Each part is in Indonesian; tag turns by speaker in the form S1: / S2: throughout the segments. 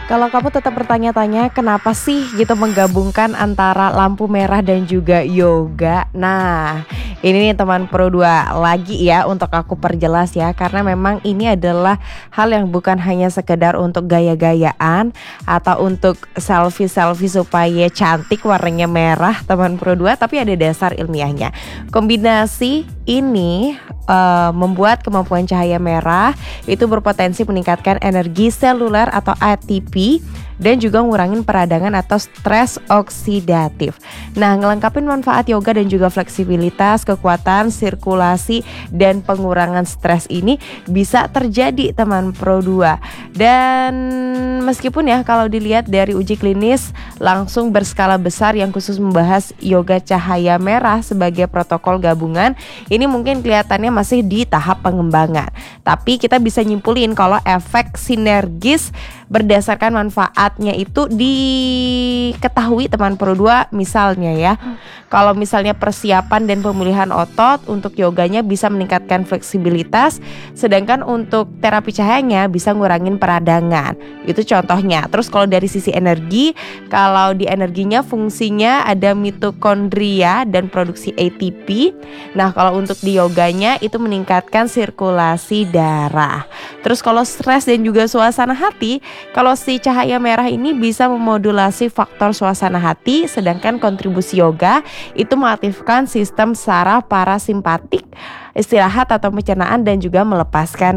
S1: Kalau kamu tetap bertanya-tanya kenapa sih gitu menggabungkan antara lampu merah dan juga yoga. Nah, ini nih teman Pro 2 lagi ya untuk aku perjelas ya, karena memang ini adalah hal yang bukan hanya sekedar untuk gaya-gayaan atau untuk selfie-selfie supaya cantik warnanya merah teman Pro 2, tapi ada dasar ilmiahnya. Kombinasi ini membuat kemampuan cahaya merah itu berpotensi meningkatkan energi seluler atau ATP dan juga ngurangin peradangan atau stres oksidatif. Nah, ngelengkapin manfaat yoga dan juga fleksibilitas, kekuatan, sirkulasi, dan pengurangan stres ini bisa terjadi teman Pro 2. Dan meskipun ya kalau dilihat dari uji klinis langsung berskala besar yang khusus membahas yoga cahaya merah sebagai protokol gabungan, ini mungkin kelihatannya masih di tahap pengembangan. Tapi kita bisa nyimpulin kalau efek sinergis berdasarkan manfaatnya itu diketahui teman Pro 2. Misalnya ya, kalau misalnya persiapan dan pemulihan otot untuk yoganya bisa meningkatkan fleksibilitas, sedangkan untuk terapi cahayanya bisa ngurangin peradangan. Itu contohnya. Terus kalau dari sisi energi, kalau di energinya fungsinya ada mitokondria dan produksi ATP. Nah, kalau untuk di yoganya itu meningkatkan sirkulasi darah. Terus kalau stres dan juga suasana hati, kalau si cahaya merah ini bisa memodulasi faktor suasana hati, sedangkan kontribusi yoga itu mengaktifkan sistem saraf parasimpatik, istirahat atau pencernaan dan juga melepaskan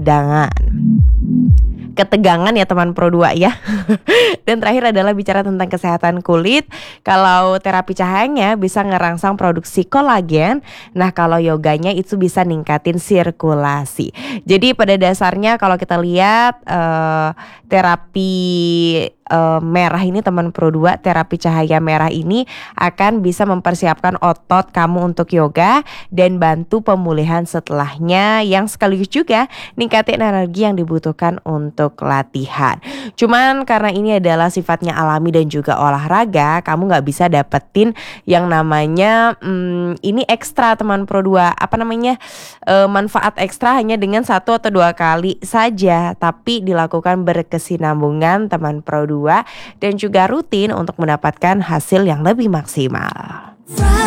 S1: ketegangan ya teman Pro 2 ya. Dan terakhir adalah bicara tentang kesehatan kulit. Kalau terapi cahayanya bisa ngerangsang produksi kolagen. Nah, kalau yoganya itu bisa ningkatin sirkulasi. Jadi pada dasarnya kalau kita lihat terapi merah ini teman Pro 2, terapi cahaya merah ini akan bisa mempersiapkan otot kamu untuk yoga dan bantu pemulihan setelahnya, yang sekaligus juga ningkatin energi yang dibutuhkan untuk latihan. Cuman karena ini adalah sifatnya alami dan juga olahraga, kamu gak bisa dapetin yang namanya ini ekstra teman Pro 2, manfaat ekstra hanya dengan 1 atau 2 kali saja, tapi dilakukan berkesinambungan teman Pro 2 dan juga rutin untuk mendapatkan hasil yang lebih maksimal.